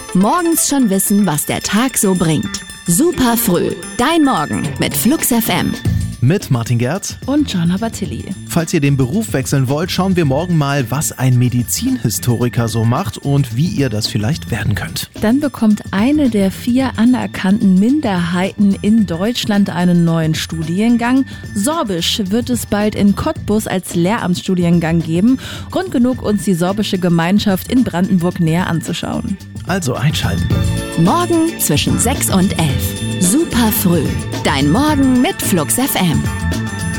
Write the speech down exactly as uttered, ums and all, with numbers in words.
Morgens schon wissen, was der Tag so bringt. Super früh. Dein Morgen mit Flux F M. Mit Martin Gerz und Joanna Batilli. Falls ihr den Beruf wechseln wollt, schauen wir morgen mal, was ein Medizinhistoriker so macht und wie ihr das vielleicht werden könnt. Dann bekommt eine der vier anerkannten Minderheiten in Deutschland einen neuen Studiengang. Sorbisch wird es bald in Cottbus als Lehramtsstudiengang geben. Grund genug, uns die sorbische Gemeinschaft in Brandenburg näher anzuschauen. Also einschalten. Morgen zwischen sechs und elf. Super früh. Dein Morgen mit Flux F M.